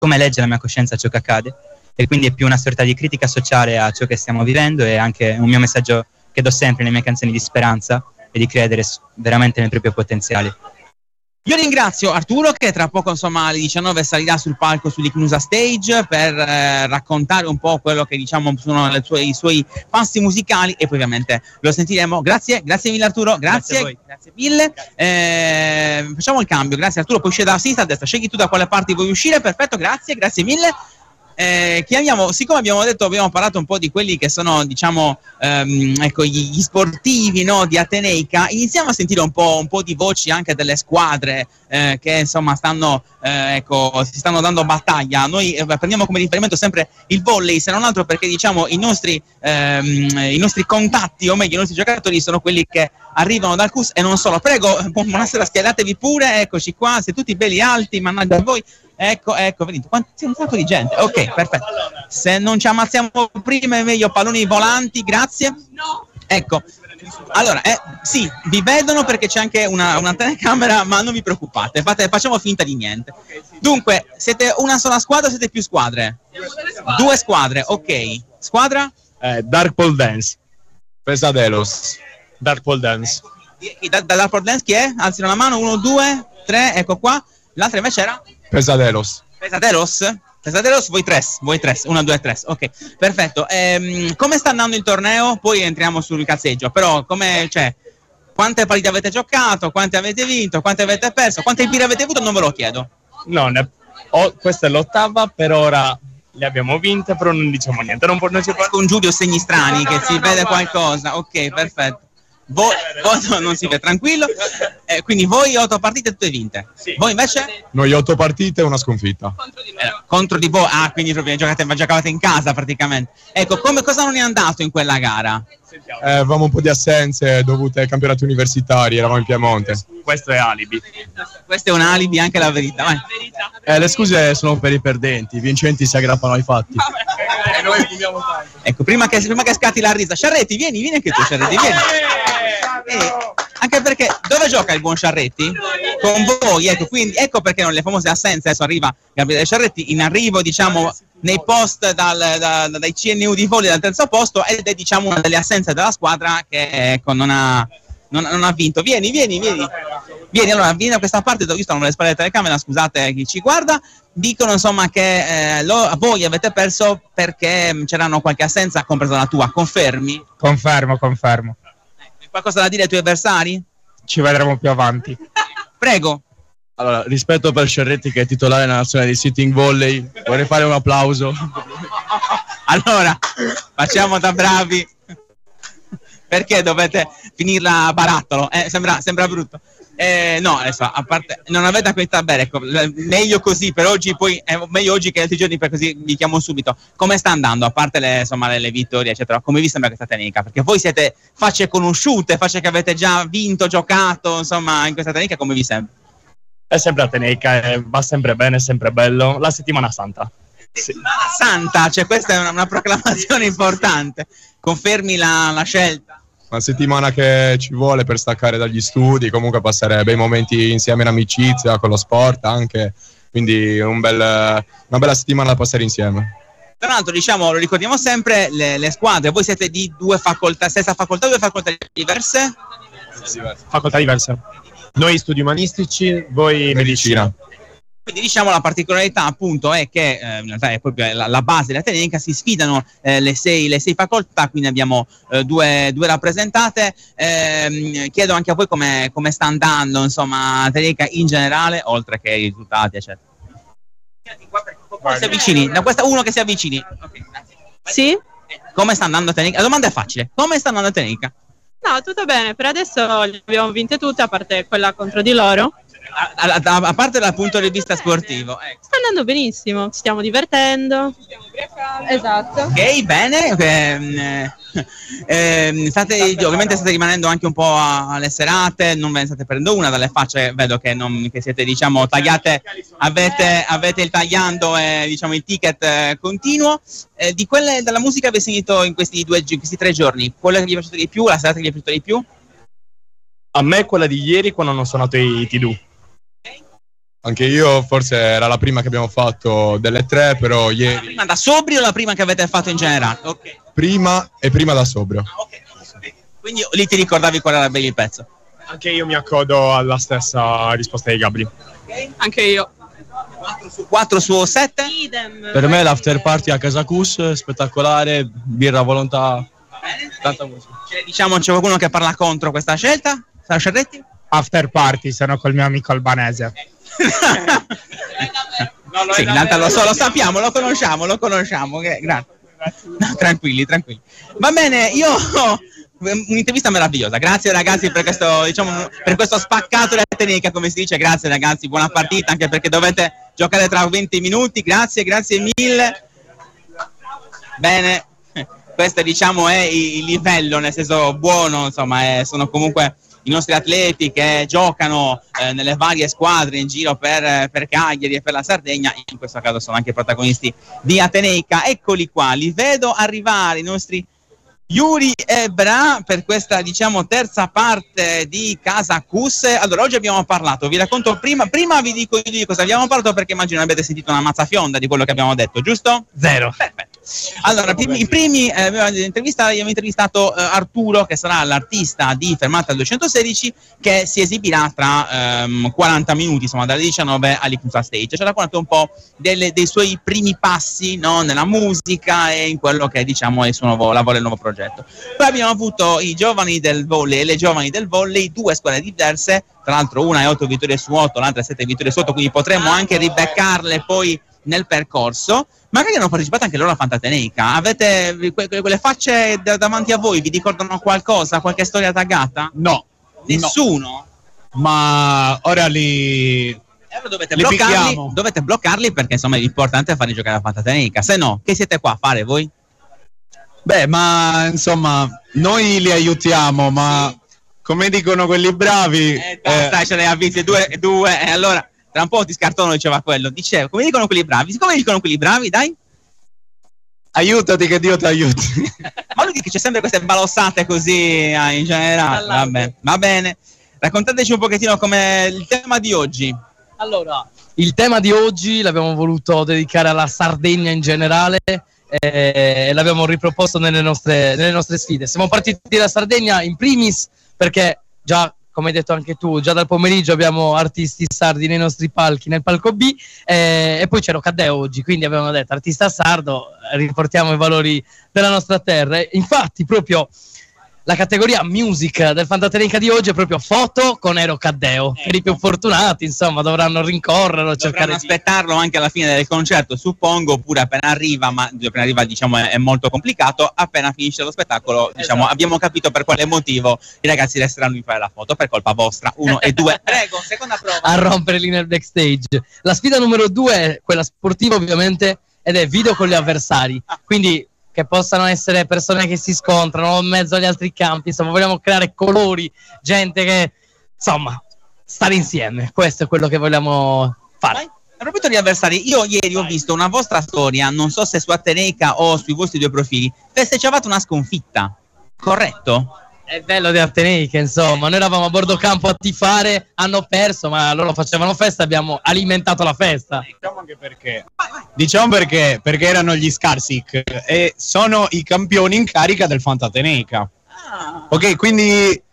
come legge la mia coscienza ciò che accade, e quindi è più una sorta di critica sociale a ciò che stiamo vivendo, e anche un mio messaggio che do sempre nelle mie canzoni di speranza e di credere veramente nel proprio potenziale. Io ringrazio Arturo, che tra poco, insomma, alle 19 salirà sul palco sull'Icnusa Stage per raccontare un po' quello che, diciamo, sono i suoi passi musicali, e poi ovviamente lo sentiremo. Grazie mille Arturo, grazie mille. Facciamo il cambio, grazie Arturo, puoi uscire da sinistra a destra, scegli tu da quale parte vuoi uscire, perfetto, grazie mille. Siccome abbiamo parlato un po' di quelli che sono, diciamo, ecco, gli sportivi, no, di Ateneica, iniziamo a sentire un po' di voci anche delle squadre che, insomma, si stanno dando battaglia. Noi prendiamo come riferimento sempre il volley, se non altro perché, diciamo, i nostri contatti, o meglio i nostri giocatori, sono quelli che arrivano dal CUS e non solo. Prego, buonasera, schieratevi pure, eccoci qua, siete tutti belli alti, mannaggia a voi. Ecco, vedete, c'è un sacco di gente. Ok, perfetto. Se non ci ammazziamo prima è meglio, palloni volanti, grazie. No. Ecco, allora, sì, vi vedono perché c'è anche una telecamera, ma non vi preoccupate, facciamo finta di niente. Dunque, siete una sola squadra o siete più squadre? Due squadre, ok. Squadra? Dark Pole Dance. Pesadelos. Dark Pole Dance. Da Dark Pole Dance chi è? Alzino la mano, 1, 2, 3, ecco qua. L'altra invece era? Pesadelos, voi tre, 1, 2, 3, ok, perfetto. Come sta andando il torneo? Poi entriamo sul cazzeggio, però quante partite avete giocato, quante avete vinto, quante avete perso, quante birre avete avuto, non ve lo chiedo. No, questa è l'8ª, per ora le abbiamo vinte, però non diciamo niente. Non ci con Giulio segni strani, che si vede qualcosa, ok, perfetto. Voi non si vede, tranquillo. Quindi voi 8 partite tutte vinte. Sì. Voi invece? Noi 8 partite e una sconfitta. Contro di voi. Ah, quindi proprio giocavate in casa praticamente. Ecco, cosa non è andato in quella gara? Avevamo un po' di assenze dovute ai campionati universitari, eravamo in Piemonte. Questo è alibi. Questo è un alibi, anche la verità. Vai. Le scuse sono per i perdenti, i vincenti si aggrappano ai fatti. Noi fumiamo tanto. Ecco, prima che scatti la risa. Sciarretti, vieni anche tu, Sciarretti, vieni. Anche perché dove gioca il buon Sciarretti? Con voi, ecco, quindi ecco perché non le famose assenze. Adesso arriva Gabriele Sciarretti in arrivo, diciamo, nei post dai CNU di volley dal terzo posto, ed è, diciamo, una delle assenze della squadra che, ecco, non ha vinto. Vieni, allora vieni da questa parte dove io sto alle spalle della telecamera, scusate chi ci guarda. Dicono, insomma, che voi avete perso perché c'erano qualche assenza, compresa la tua. Confermi? Confermo. Qualcosa da dire ai tuoi avversari? Ci vedremo più avanti. Prego. Allora, rispetto per Sciarretti, che è titolare della nazionale di sitting volley, vorrei fare un applauso. Allora, facciamo da bravi. Perché dovete finirla a barattolo? Sembra brutto. No, adesso, a parte, non avete acquisito bene, ecco, meglio così per oggi, poi è meglio oggi che altri giorni, per così vi chiamo subito. Come sta andando, a parte le vittorie, eccetera, come vi sembra questa Ateneica? Perché voi siete facce conosciute, facce che avete già vinto, giocato, insomma, in questa Ateneica, come vi sembra? È sempre Ateneica, va sempre bene, è sempre bello. La settimana santa. Sì. Santa, cioè questa è una proclamazione importante. Confermi la scelta? Una settimana che ci vuole per staccare dagli studi, comunque passare bei momenti insieme in amicizia, con lo sport anche, quindi una bella settimana da passare insieme. Tra l'altro, diciamo, lo ricordiamo sempre, le squadre, voi siete di due facoltà, stessa facoltà o due facoltà diverse? Facoltà diverse. Noi studi umanistici, voi medicina. Quindi, diciamo, la particolarità appunto è che in realtà è proprio la base dell'Ateneica, si sfidano le sei facoltà, quindi abbiamo due rappresentate. Chiedo anche a voi come sta andando, insomma, Ateneica in generale, oltre che i risultati, eccetera. Si avvicini, da questa uno che si avvicini. Okay, grazie. Sì? Come sta andando Ateneica? La domanda è facile. Come sta andando Ateneica? No, tutto bene, per adesso le abbiamo vinte tutte, a parte quella contro di loro. A parte dal punto di vista sportivo, ecco. Sta andando benissimo, ci stiamo divertendo. Esatto. Ok, bene. Ovviamente state rimanendo anche un po' alle serate, non ve ne state prendendo una dalle facce, vedo che siete, diciamo, tagliate, avete il tagliando, diciamo, il ticket continuo. Della musica avete sentito in questi 3 giorni, quella che vi è piaciuta di più, la serata che vi è piaciuta di più? A me quella di ieri, quando hanno suonato i Tidù. Anche io, forse era la prima che abbiamo fatto delle tre, però ieri... La prima da sobrio o la prima che avete fatto in generale? Okay. Prima da sobrio. Okay. Quindi lì ti ricordavi qual era il pezzo? Anche io mi accodo alla stessa risposta di Gabri. Anche io. 4 su 7? Per me l'after party a Casa Cus, spettacolare, birra volontà, tanta musica. Diciamo c'è qualcuno che parla contro questa scelta? Sara Sciarretti? After party, sono col mio amico albanese. Sì, in realtà lo sappiamo, lo conosciamo. Grazie. No, tranquilli. Va bene, io un'intervista meravigliosa. Grazie ragazzi per questo, diciamo, per questo spaccato di Ateneica, come si dice. Grazie ragazzi, buona partita, anche perché dovete giocare tra 20 minuti. Grazie mille. Bene, questo diciamo è il livello, nel senso buono, insomma, sono comunque i nostri atleti che giocano nelle varie squadre in giro per Cagliari e per la Sardegna. In questo caso sono anche protagonisti di Ateneica. Eccoli qua, li vedo arrivare i nostri Yuri e Bra per questa, diciamo, terza parte di Casa Cus. Allora, oggi abbiamo parlato, vi racconto prima vi dico di cosa abbiamo parlato, perché immagino abbiate sentito una mazzafionda di quello che abbiamo detto, giusto? Zero. Perfetto. Allora, i primi abbiamo intervistato Arturo, che sarà l'artista di Fermata al 216, che si esibirà tra 40 minuti, insomma dalle 19 all'Icnusa Stage. Ci ha raccontato un po' dei suoi primi passi, no, nella musica e in quello che, diciamo, è il suo nuovo lavoro, il nuovo progetto. Poi abbiamo avuto i giovani del volley e le giovani del volley, due squadre diverse, tra l'altro una è 8 vittorie su 8, l'altra è 7 vittorie su 8, quindi potremmo anche ribeccarle poi nel percorso. Magari hanno partecipato anche loro a Fantateneica. Avete quelle facce davanti a voi, vi ricordano qualcosa, qualche storia taggata? No. Nessuno? No. Ma ora li dovete bloccarli, perché insomma l'importante è farli giocare a Fantateneica. Se no, che siete qua a fare voi? Beh, ma insomma, noi li aiutiamo, ma sì, come dicono quelli bravi... Dai, ce ne avvisi due, e allora... Tra un po' ti scartono, diceva quello. Dicevo, come dicono quelli bravi? Siccome dicono quelli bravi, dai. Aiutati che Dio ti aiuti. Ma lui dice che c'è sempre queste balossate così in generale. Va bene. Raccontateci un pochettino com'è il tema di oggi. Allora, il tema di oggi l'abbiamo voluto dedicare alla Sardegna in generale e l'abbiamo riproposto nelle nostre sfide. Siamo partiti da Sardegna in primis perché già, come hai detto anche tu, già dal pomeriggio abbiamo artisti sardi nei nostri palchi, nel palco B, e poi c'era Caddeo oggi, quindi abbiamo detto artista sardo, riportiamo i valori della nostra terra. Infatti proprio la categoria music del Fantateneica di oggi è proprio foto con Ero Caddeo. Per i più fortunati, insomma, dovranno rincorrerlo, cercare di aspettarlo anche alla fine del concerto, suppongo, oppure appena arriva, diciamo è molto complicato. Appena finisce lo spettacolo, diciamo, abbiamo capito per quale motivo i ragazzi resteranno di fare la foto, per colpa vostra. 1 e 2. Prego, seconda prova. A rompere lì nel backstage. La sfida numero 2 è quella sportiva, ovviamente, ed è video con gli avversari. Quindi che possano essere persone che si scontrano in mezzo agli altri campi, insomma vogliamo creare colori, gente che, insomma, stare insieme, questo è quello che vogliamo fare. A proposito di avversari, io ieri ho visto una vostra storia, non so se su Ateneica o sui vostri due profili, festeggiavate una sconfitta, corretto? È bello di Ateneica, insomma, noi eravamo a bordo campo a tifare, hanno perso, ma loro facevano festa, abbiamo alimentato la festa. Diciamo anche perché. Diciamo perché erano gli Scarsic e sono i campioni in carica del Fantateneica. Ok, quindi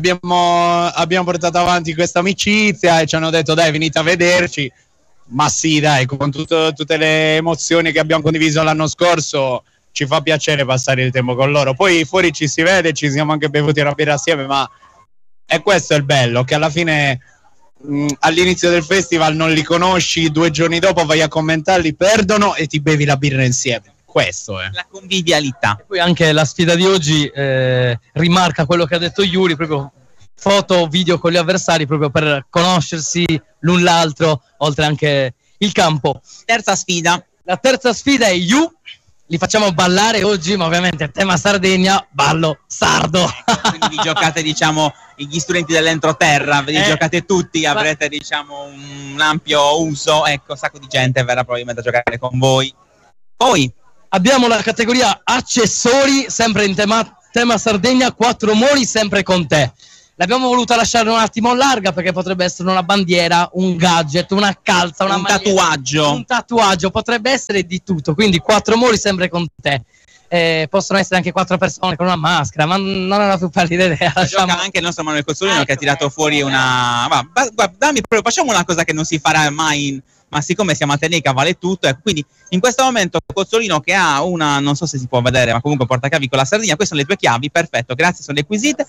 abbiamo portato avanti questa amicizia e ci hanno detto dai, venite a vederci. Ma sì, dai, con tutte le emozioni che abbiamo condiviso l'anno scorso, ci fa piacere passare il tempo con loro. Poi fuori ci si vede, ci siamo anche bevuti una birra assieme, ma è questo il bello, che alla fine all'inizio del festival non li conosci, 2 giorni dopo vai a commentarli, perdono e ti bevi la birra insieme. Questo è la convivialità. E poi anche la sfida di oggi rimarca quello che ha detto Yuri, proprio foto, video con gli avversari, proprio per conoscersi l'un l'altro, oltre anche il campo. Terza sfida. La terza sfida è You. Li facciamo ballare oggi, ma ovviamente tema Sardegna, ballo sardo. Quindi vi giocate, diciamo, gli strumenti dell'entroterra, ve li giocate tutti, avrete, diciamo, un ampio uso, ecco, un sacco di gente verrà probabilmente a giocare con voi. Poi abbiamo la categoria accessori, sempre in tema Sardegna, 4 mori sempre con te. l'abbiamo voluta lasciare un attimo larga perché potrebbe essere una bandiera, un gadget, una calza, un tatuaggio. Un tatuaggio, potrebbe essere di tutto. Quindi 4 mori sempre con te. Possono essere anche 4 persone con una maschera, ma non ho la più pallida idea. Gioca anche il nostro Manuel Cozzolino che ha tirato fuori una... Guarda, dammi proprio, facciamo una cosa che non si farà mai ma siccome siamo a Teneca vale tutto, e quindi in questo momento Cozzolino che ha una, non so se si può vedere, ma comunque portachiavi con la Sardegna, queste sono le tue chiavi, perfetto, grazie, sono requisite,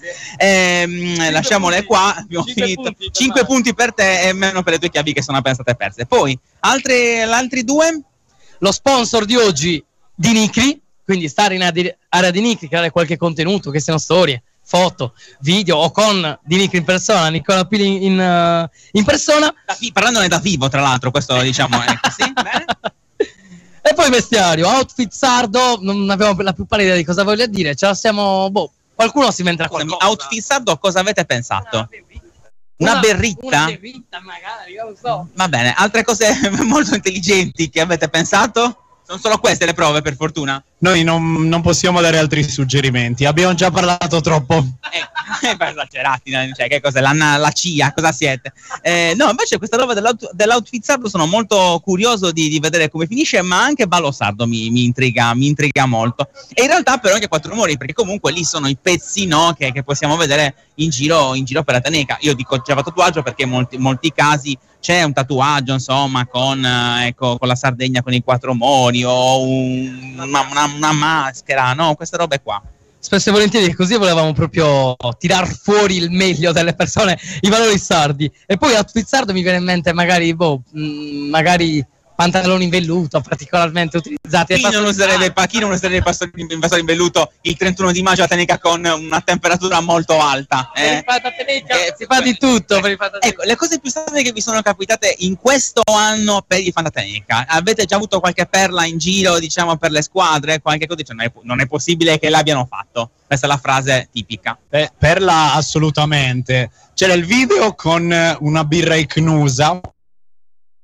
lasciamole qua, abbiamo finito, 5 punti per te e meno per le tue chiavi che sono appena state perse. Poi, altri due? Lo sponsor di oggi, di Nicri, quindi stare in area di Nicri, creare qualche contenuto, che siano storie, foto, video o con Di Nicri in persona, Nicola Pili in persona. Parlandone da vivo, tra l'altro, questo diciamo è così. Bene. E poi vestiario, outfit sardo, non abbiamo la più pallida idea di cosa voglia dire, ce la siamo, qualcuno si inventerà qualcosa. Outfit sardo, cosa avete pensato? Una berritta? Una berritta magari, non so. Va bene, altre cose molto intelligenti che avete pensato? Sono solo queste le prove, per fortuna? Noi non possiamo dare altri suggerimenti, abbiamo già parlato troppo. Esagerati, cioè che cos'è? La CIA, cosa siete? No, invece questa roba dell'outfit sardo sono molto curioso di vedere come finisce, ma anche ballo sardo mi intriga molto. E in realtà però anche 4 rumori, perché comunque lì sono i pezzi, no, che possiamo vedere in giro per la Teneca. Io dico già tatuaggio perché in molti casi c'è un tatuaggio, insomma, con la Sardegna con i 4 mori o una maschera, no, queste robe qua. Spesso e volentieri così volevamo proprio tirar fuori il meglio delle persone, i valori sardi. E poi outfit sardo mi viene in mente magari pantaloni in velluto particolarmente utilizzati. Chi non userebbe invasori in velluto il 31 di maggio a Teneca con una temperatura molto alta? Si fa di tutto per il Ecco, le cose più strane che vi sono capitate in questo anno per il Fantateneca. Avete già avuto qualche perla in giro, diciamo, per le squadre? Qualche cosa? Cioè, non è possibile che l'abbiano fatto. Questa è la frase tipica. Perla assolutamente. C'era il video con una birra icnusa